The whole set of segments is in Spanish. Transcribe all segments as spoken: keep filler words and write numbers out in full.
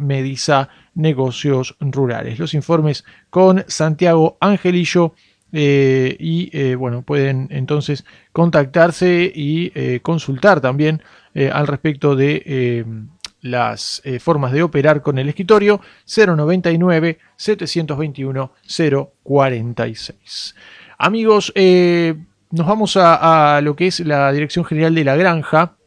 Medisa Negocios Rurales. Los informes con Santiago Angelillo. Eh, y eh, bueno, pueden entonces contactarse y eh, consultar también eh, al respecto de eh, las eh, formas de operar con el escritorio. Cero noventa y nueve, setecientos veintiuno, cero cuarenta y seis. Amigos, eh, nos vamos a, a lo que es la Dirección General de la Granja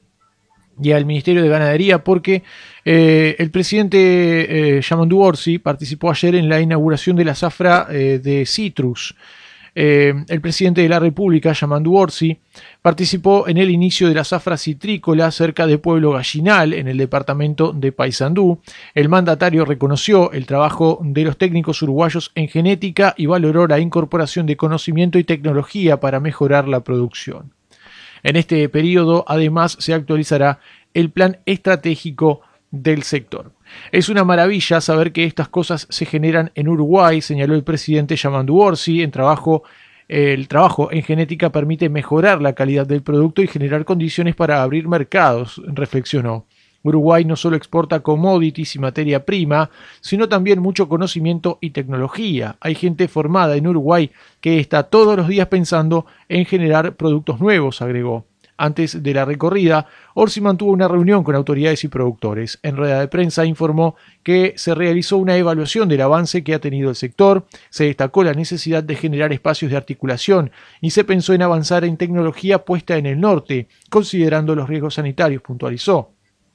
y al Ministerio de Ganadería, porque eh, el presidente eh, Yamandu Orsi participó ayer en la inauguración de la zafra eh, de Citrus. Eh, el presidente de la República, Yamandu Orsi, participó en el inicio de la zafra citrícola cerca de Pueblo Gallinal, en el departamento de Paysandú. El mandatario reconoció el trabajo de los técnicos uruguayos en genética y valoró la incorporación de conocimiento y tecnología para mejorar la producción. En este periodo, además, se actualizará el plan estratégico del sector. Es una maravilla saber que estas cosas se generan en Uruguay, señaló el presidente Yamandu Orsi. En trabajo, el trabajo en genética permite mejorar la calidad del producto y generar condiciones para abrir mercados, reflexionó. Uruguay no solo exporta commodities y materia prima, sino también mucho conocimiento y tecnología. Hay gente formada en Uruguay que está todos los días pensando en generar productos nuevos, agregó. Antes de la recorrida, Orsi mantuvo una reunión con autoridades y productores. En rueda de prensa informó que se realizó una evaluación del avance que ha tenido el sector, se destacó la necesidad de generar espacios de articulación y se pensó en avanzar en tecnología puesta en el norte, considerando los riesgos sanitarios, puntualizó.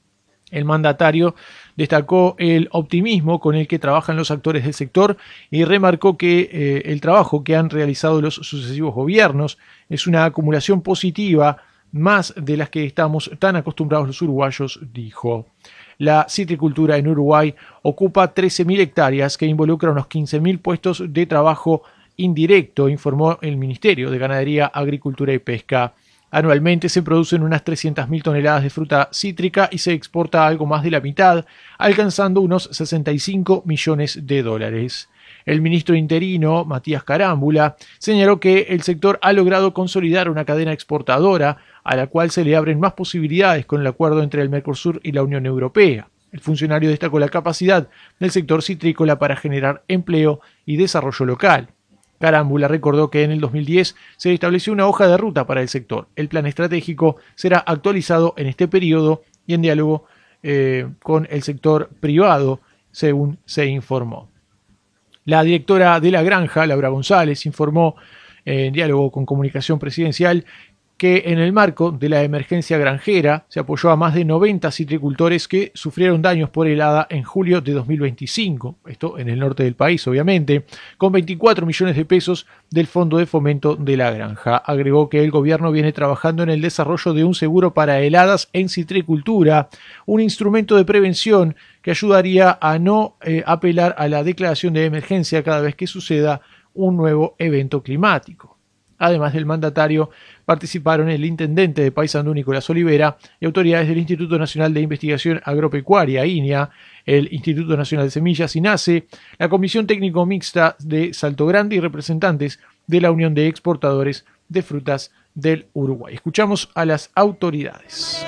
El mandatario destacó el optimismo con el que trabajan los actores del sector y remarcó que eh, el trabajo que han realizado los sucesivos gobiernos es una acumulación positiva, más de las que estamos tan acostumbrados los uruguayos, dijo. La citricultura en Uruguay ocupa trece mil hectáreas que involucra unos quince mil puestos de trabajo indirecto, informó el Ministerio de Ganadería, Agricultura y Pesca. Anualmente se producen unas trescientas mil toneladas de fruta cítrica y se exporta algo más de la mitad, alcanzando unos sesenta y cinco millones de dólares. El ministro interino, Matías Carámbula, señaló que el sector ha logrado consolidar una cadena exportadora a la cual se le abren más posibilidades con el acuerdo entre el Mercosur y la Unión Europea. El funcionario destacó la capacidad del sector citrícola para generar empleo y desarrollo local. Carámbula recordó que en el dos mil diez se estableció una hoja de ruta para el sector. El plan estratégico será actualizado en este periodo y en diálogo eh, con el sector privado, según se informó. La directora de la granja, Laura González, informó eh, en diálogo con Comunicación Presidencial que en el marco de la emergencia granjera se apoyó a más de noventa citricultores que sufrieron daños por helada en julio de dos mil veinticinco, esto en el norte del país obviamente, con veinticuatro millones de pesos del Fondo de Fomento de la Granja. Agregó que el gobierno viene trabajando en el desarrollo de un seguro para heladas en citricultura, un instrumento de prevención que ayudaría a no eh, apelar a la declaración de emergencia cada vez que suceda un nuevo evento climático. Además del mandatario, participaron el intendente de Paysandú, Nicolás Olivera, y autoridades del Instituto Nacional de Investigación Agropecuaria, I N I A, el Instituto Nacional de Semillas, INASE, la Comisión Técnico Mixta de Salto Grande y representantes de la Unión de Exportadores de Frutas del Uruguay. Escuchamos a las autoridades.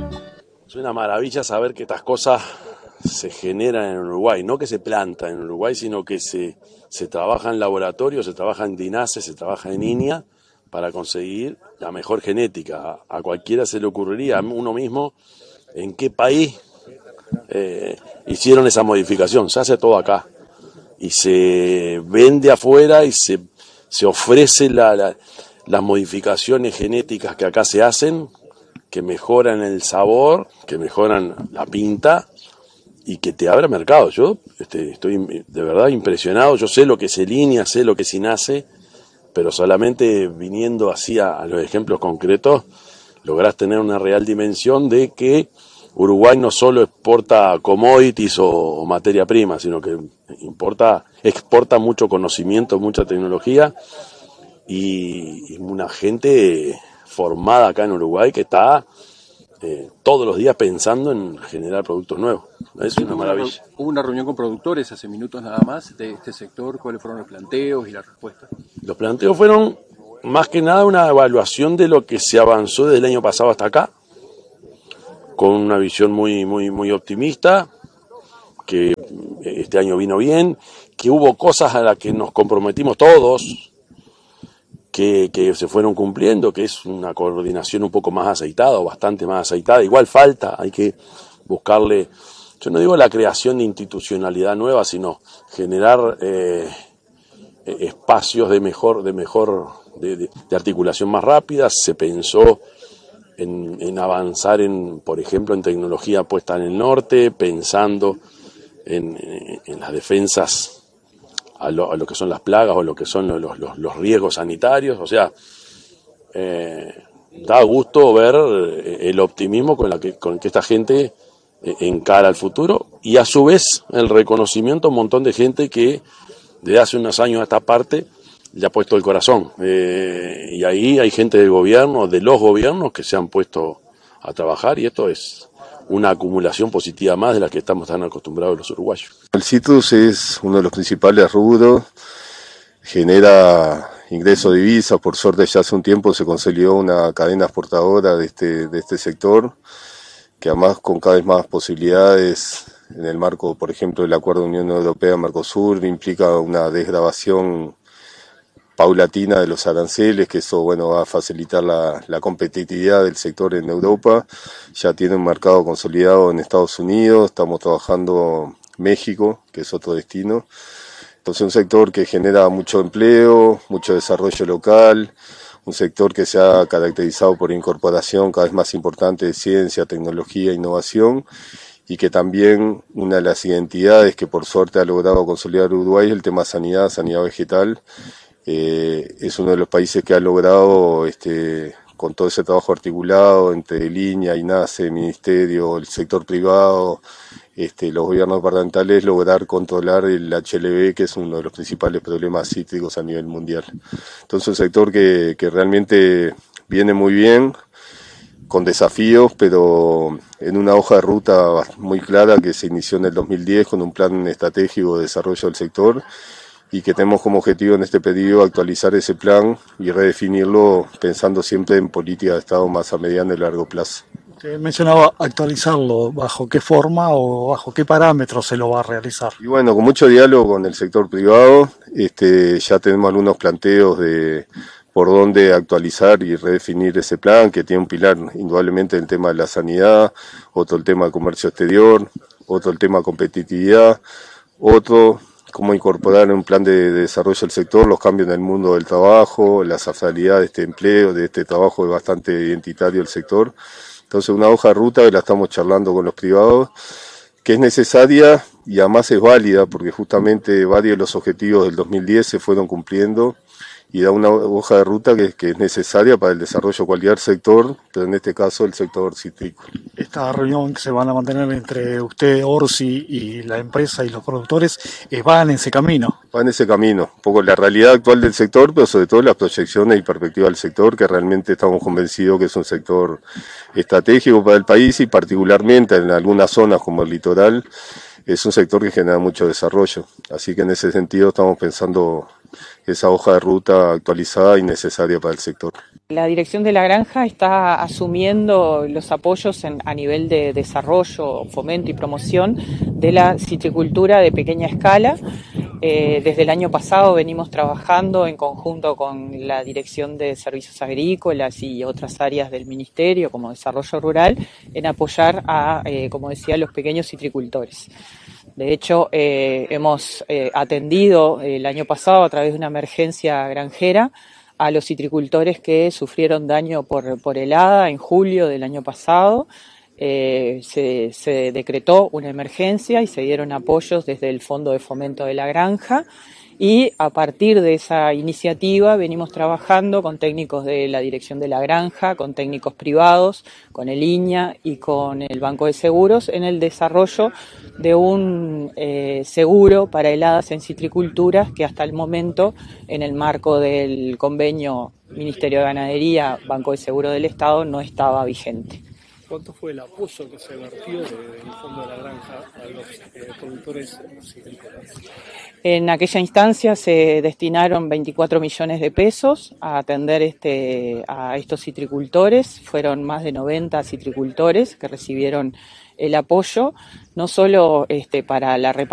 Es una maravilla saber que estas cosas se generan en Uruguay, no que se plantan en Uruguay, sino que se, se trabaja en laboratorio, se trabaja en DINASE, se trabaja en I N I A para conseguir la mejor genética. A, a cualquiera se le ocurriría, a uno mismo, en qué país eh, hicieron esa modificación. Se hace todo acá y se vende afuera y se, se ofrece la, la, las modificaciones genéticas que acá se hacen, que mejoran el sabor, que mejoran la pinta y que te abre mercado. Yo este, estoy de verdad impresionado. Yo sé lo que es el I N I A, sé lo que es INASE, pero solamente viniendo así a, a los ejemplos concretos, lográs tener una real dimensión de que Uruguay no solo exporta commodities o, o materia prima, sino que importa, exporta mucho conocimiento, mucha tecnología y, y una gente formada acá en Uruguay que está Eh, todos los días pensando en generar productos nuevos. Es una maravilla. Hubo una reunión con productores hace minutos nada más de este sector. ¿Cuáles fueron los planteos y las respuestas? Los planteos fueron más que nada una evaluación de lo que se avanzó desde el año pasado hasta acá, con una visión muy, muy, muy optimista, que este año vino bien, que hubo cosas a las que nos comprometimos todos, que, que se fueron cumpliendo, que es una coordinación un poco más aceitada o bastante más aceitada. Igual falta, hay que buscarle, yo no digo la creación de institucionalidad nueva, sino generar eh, espacios de mejor, de mejor, de, de, de articulación más rápida. Se pensó en, en avanzar en, por ejemplo, en tecnología puesta en el norte, pensando en, en, en las defensas A lo, a lo que son las plagas o lo que son los, los, los riesgos sanitarios. O sea, eh, da gusto ver el optimismo con, la que, con que esta gente encara el futuro, y a su vez el reconocimiento a un montón de gente que desde hace unos años a esta parte le ha puesto el corazón. Eh, y ahí hay gente del gobierno, de los gobiernos, que se han puesto a trabajar, y esto es una acumulación positiva más de la que estamos tan acostumbrados los uruguayos. El citrus es uno de los principales rubros, genera ingresos de divisas. Por suerte ya hace un tiempo se consolidó una cadena exportadora de este, de este sector, que además con cada vez más posibilidades en el marco, por ejemplo, del Acuerdo Unión Europea-Mercosur, implica una desgravación paulatina de los aranceles, que eso bueno va a facilitar la, la competitividad del sector en Europa. Ya tiene un mercado consolidado en Estados Unidos, estamos trabajando México, que es otro destino. Entonces un sector que genera mucho empleo, mucho desarrollo local, un sector que se ha caracterizado por incorporación cada vez más importante de ciencia, tecnología e innovación, y que también una de las identidades que por suerte ha logrado consolidar Uruguay es el tema sanidad, sanidad vegetal. Eh, es uno de los países que ha logrado, este, con todo ese trabajo articulado entre línea, INASE, Ministerio, el sector privado, este, los gobiernos departamentales, lograr controlar el H L V, que es uno de los principales problemas cítricos a nivel mundial. Entonces un sector que, que realmente viene muy bien, con desafíos, pero en una hoja de ruta muy clara que se inició en el dos mil diez con un plan estratégico de desarrollo del sector, y que tenemos como objetivo en este periodo actualizar ese plan y redefinirlo pensando siempre en política de Estado más a mediano y largo plazo. Usted mencionaba actualizarlo, ¿bajo qué forma o bajo qué parámetros se lo va a realizar? Y bueno, con mucho diálogo con el sector privado, este, ya tenemos algunos planteos de por dónde actualizar y redefinir ese plan, que tiene un pilar indudablemente el tema de la sanidad, otro el tema del comercio exterior, otro el tema de competitividad, otro cómo incorporar en un plan de, de desarrollo del sector los cambios en el mundo del trabajo, la sazonalidad de este empleo, de este trabajo bastante identitario del sector. Entonces una hoja de ruta que la estamos charlando con los privados, que es necesaria y además es válida, porque justamente varios de los objetivos del dos mil diez se fueron cumpliendo, y da una hoja de ruta que, que es necesaria para el desarrollo de cualquier sector, pero en este caso el sector cítrico. Esta reunión que se van a mantener entre usted, Orsi, y la empresa y los productores, eh, van en ese camino. Va en ese camino, un poco la realidad actual del sector, pero sobre todo las proyecciones y perspectivas del sector, que realmente estamos convencidos que es un sector estratégico para el país, y particularmente en algunas zonas como el litoral, es un sector que genera mucho desarrollo. Así que en ese sentido estamos pensando esa hoja de ruta actualizada y necesaria para el sector. La dirección de la granja está asumiendo los apoyos en, a nivel de desarrollo, fomento y promoción de la citricultura de pequeña escala. Eh, desde el año pasado venimos trabajando en conjunto con la Dirección de Servicios Agrícolas y otras áreas del Ministerio, como Desarrollo Rural, en apoyar a, eh, como decía, los pequeños citricultores. De hecho, eh, hemos eh, atendido el año pasado a través de una emergencia granjera a los citricultores que sufrieron daño por, por helada en julio del año pasado. Eh, se, se decretó una emergencia y se dieron apoyos desde el Fondo de Fomento de la Granja, y a partir de esa iniciativa venimos trabajando con técnicos de la Dirección de la Granja, con técnicos privados, con el INIA y con el Banco de Seguros en el desarrollo de un eh, seguro para heladas en citriculturas que hasta el momento, en el marco del convenio Ministerio de Ganadería, Banco de Seguro del Estado, no estaba vigente. ¿cuánto fue el apoyo que se vertió del Fondo de la Granja a los eh, productores citricultores? En aquella instancia se destinaron veinticuatro millones de pesos a atender este, a estos citricultores. Fueron más de noventa citricultores que recibieron el apoyo, no solo este, para la reparación